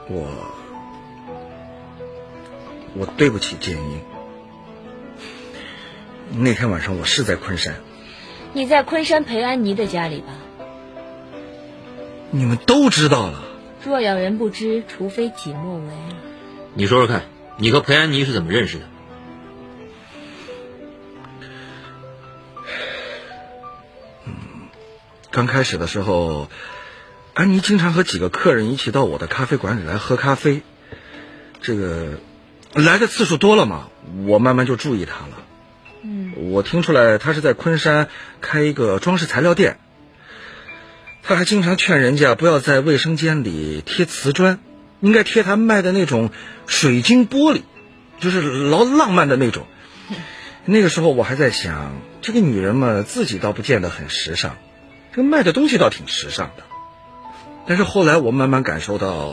我对不起建英。那天晚上我是在昆山。 你在昆山裴安妮的家里吧？ 你们都知道了。 若要人不知，除非己莫为。 你说说看，你和裴安妮是怎么认识的？ 刚开始的时候，安妮经常和几个客人一起到我的咖啡馆里来喝咖啡。这个来的次数多了嘛，我慢慢就注意她了。我听出来她是在昆山开一个装饰材料店。她还经常劝人家不要在卫生间里贴瓷砖，应该贴她卖的那种水晶玻璃，就是老浪漫的那种。那个时候我还在想，这个女人嘛，自己倒不见得很时尚，这个卖的东西倒挺时尚的。但是后来我慢慢感受到，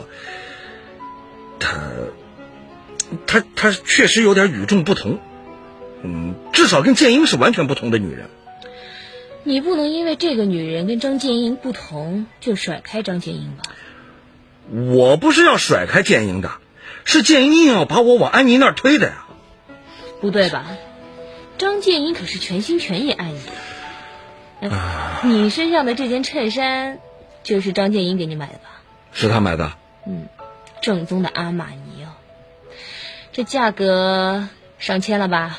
她确实有点与众不同，至少跟建英是完全不同的女人。 你不能因为这个女人跟张建英不同就甩开张建英吧？ 我不是要甩开建英的，是建英硬要把我往安妮那儿推的呀。 不对吧？张建英可是全心全意爱你的。你身上的这件衬衫就是张建英给你买的吧？ 是他买的。 正宗的阿玛尼哦。这价格上千了吧？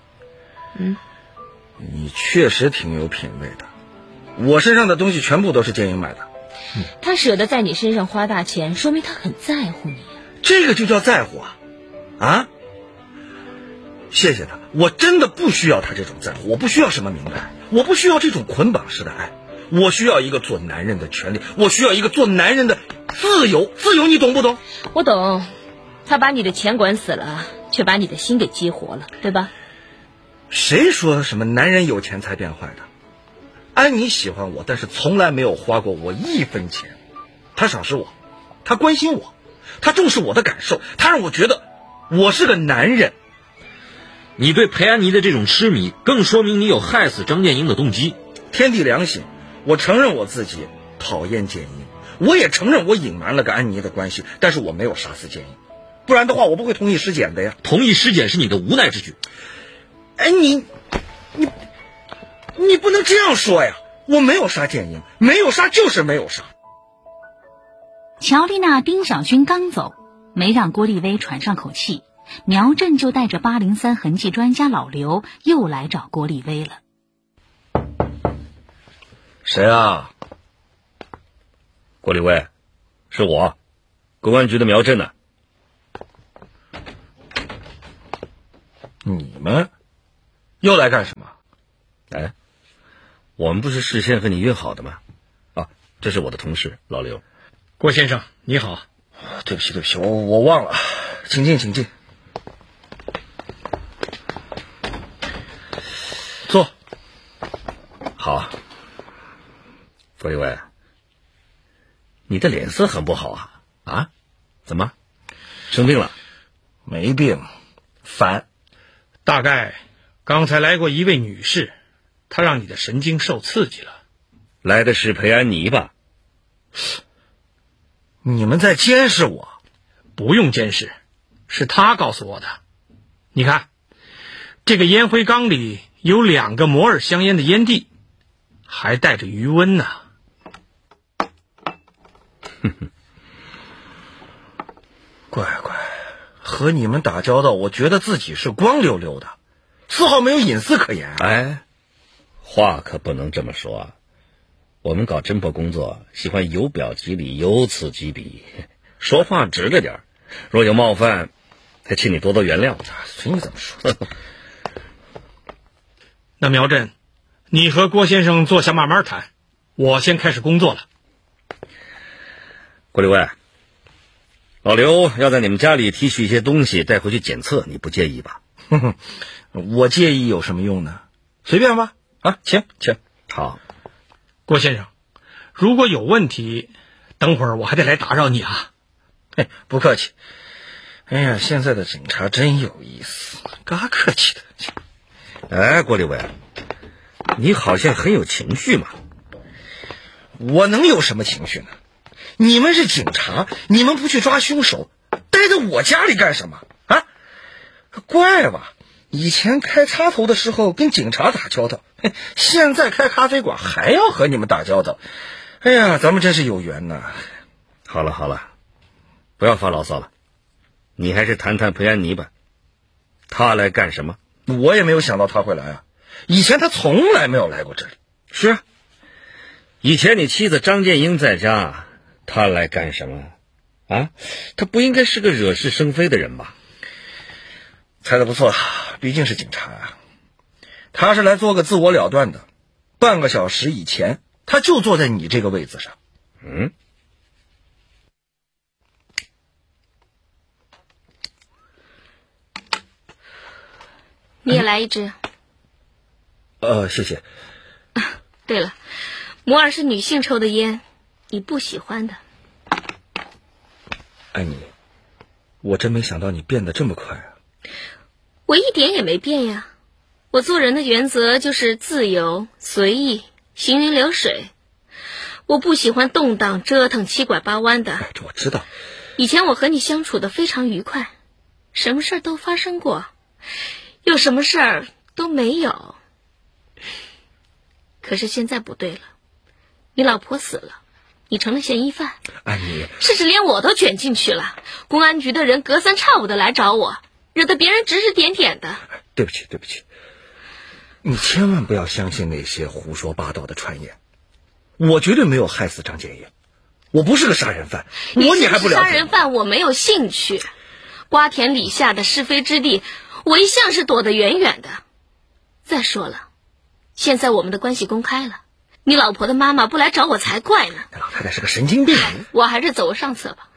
你确实挺有品味的。我身上的东西全部都是建英买的。 他舍得在你身上花大钱，说明他很在乎你。 这个就叫在乎啊？谢谢他，我真的不需要他这种在乎，我不需要什么名牌，我不需要这种捆绑式的爱，我需要一个做男人的权利，我需要一个做男人的自由。自由你懂不懂？ 我懂。他把你的钱管死了，却把你的心给激活了，对吧？ 谁说什么男人有钱才变坏的？安妮喜欢我，但是从来没有花过我1分钱。她赏识我，她关心我，她重视我的感受，她让我觉得我是个男人。 你对裴安妮的这种痴迷，更说明你有害死张建英的动机。 天地良心，我承认我自己讨厌建英，我也承认我隐瞒了跟安妮的关系，但是我没有杀死建英，不然的话我不会同意尸检的呀。 同意尸检是你的无奈之举。 哎，你不能这样说呀！我没有杀建英，没有杀就是没有杀。 乔丽娜、丁小军刚走，没让郭丽薇喘上口气，苗振就带着803痕迹专家老刘又来找郭丽薇了。 谁啊？郭丽薇，是我，公安局的苗振呢。 你们又来干什么？ 哎，我们不是事先和你约好的吗？啊，这是我的同事老刘。 郭先生你好。 对不起，我忘了，请进。坐。 好。郭丽薇，你的脸色很不好啊！啊，怎么生病了？ 没病，烦。 大概刚才来过一位女士，她让你的神经受刺激了。 来的是裴安妮吧？ 你们在监视我？ 不用监视，是她告诉我的。你看，这个烟灰缸里有2个摩尔香烟的烟蒂，还带着余温呢。 乖，和你们打交道，我觉得自己是光溜溜的，丝毫没有隐私可言。 哎，话可不能这么说啊！我们搞侦破工作，喜欢由表及里，由此及彼，说话直着点，若有冒犯，还请你多多原谅。 随你怎么说。 那苗振，你和郭先生坐下慢慢谈，我先开始工作了。 郭丽薇，老刘要在你们家里提取一些东西带回去检测，你不介意吧？ 我介意有什么用呢？随便吧。啊，请。 好。 郭先生，如果有问题，等会儿我还得来打扰你啊。 不客气。哎呀，现在的警察真有意思，嘎客气的。 哎，郭丽薇，你好像很有情绪嘛。 我能有什么情绪呢？ 你们是警察，你们不去抓凶手，待在我家里干什么啊？怪吧，以前开插头的时候跟警察打交道，现在开咖啡馆还要和你们打交道。哎呀，咱们真是有缘呐。 好了，不要发牢骚了，你还是谈谈裴安妮吧。她来干什么？ 我也没有想到他会来啊，以前他从来没有来过这里。 是啊，以前你妻子张建英在家，她来干什么啊？她不应该是个惹是生非的人吧？ 猜得不错，毕竟是警察啊。他是来做个自我了断的，半个小时以前他就坐在你这个位子上。 你也来一支。 谢谢。 对了，摩尔是女性抽的烟，你不喜欢的。 安妮，我真没想到你变得这么快啊。 我一点也没变呀，我做人的原则就是自由、随意、行云流水。我不喜欢动荡、折腾、七拐八弯的。 这我知道。 以前我和你相处的非常愉快，什么事儿都发生过，有什么事儿都没有。可是现在不对了，你老婆死了，你成了嫌疑犯。 安妮， 甚至连我都卷进去了，公安局的人隔三差五的来找我，惹得别人指指点点的。 对不起，你千万不要相信那些胡说八道的传言，我绝对没有害死张建英，我不是个杀人犯。你还不了解？ 杀人犯我没有兴趣，瓜田李下的是非之地，我一向是躲得远远的。再说了，现在我们的关系公开了，你老婆的妈妈不来找我才怪呢。 那老太太是个神经病。 我还是走上策吧。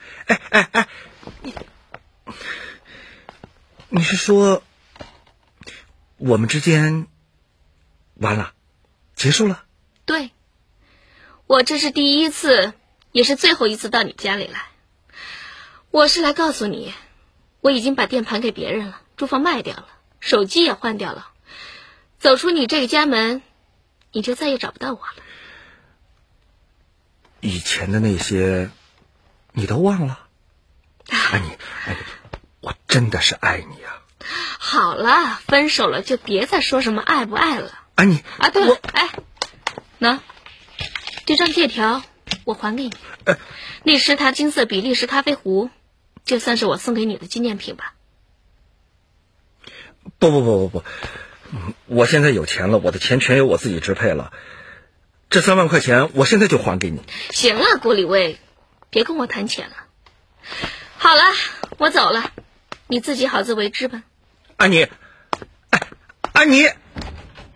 你是说我们之间完了，结束了？ 对，我这是第一次，也是最后一次到你家里来。我是来告诉你，我已经把店盘给别人了，住房卖掉了，手机也换掉了。走出你这个家门，你就再也找不到我了。 以前的那些你都忘了？安妮，我真的是爱你啊。 好了，分手了就别再说什么爱不爱了。 安妮啊，对了，那这张借条我还给你，那10沓金色比利时咖啡壶，就算是我送给你的纪念品吧。 不，我现在有钱了，我的钱全由我自己支配了，这3万块钱我现在就还给你。 行了，郭李卫，别跟我谈钱了。好了，我走了，你自己好自为之吧。 安妮，安妮。